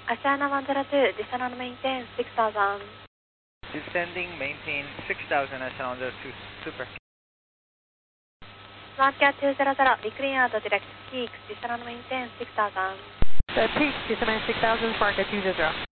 Asiana 102, descend on maintain 6000. Descending, maintain 6000 as on the super. Smartcat 200, decline out direct peaks, descend on maintain 6000. The peaks, descend 6000, Smartcat 200.